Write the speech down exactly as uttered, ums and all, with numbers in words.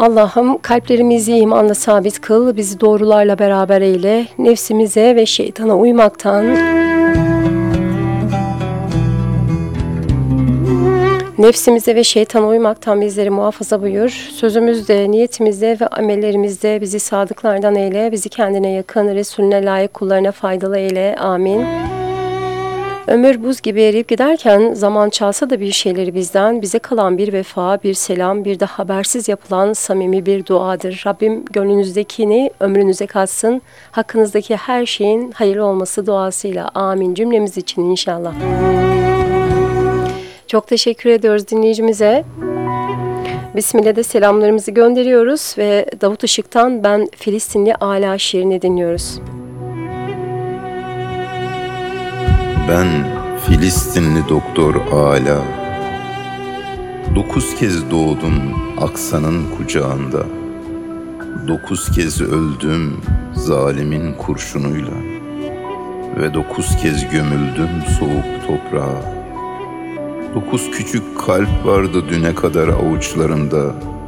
Allah'ım kalplerimizi imanla sabit kıl, bizi doğrularla beraber eyle, nefsimize ve şeytana uymaktan, nefsimize ve şeytana uymaktan bizleri muhafaza buyur. Sözümüzde, niyetimizde ve amellerimizde bizi sadıklardan eyle, bizi kendine yakın, Resulüne layık kullarına faydalı eyle. Amin. Ömür buz gibi eriyip giderken zaman çalsa da bir şeyleri bizden, bize kalan bir vefa, bir selam, bir de habersiz yapılan samimi bir duadır. Rabbim gönlünüzdekini ömrünüze katsın. Hakkınızdaki her şeyin hayırlı olması duasıyla. Amin. Cümlemiz için inşallah. Çok teşekkür ediyoruz dinleyicimize. Bismillah de selamlarımızı gönderiyoruz ve Davut Işık'tan Ben Filistinli Ala şiirini dinliyoruz. Ben Filistinli doktor Ala, dokuz kez doğdum Aksa'nın kucağında, dokuz kez öldüm zalimin kurşunuyla ve dokuz kez gömüldüm soğuk toprağa. Dokuz küçük kalp vardı düne kadar avuçlarımda,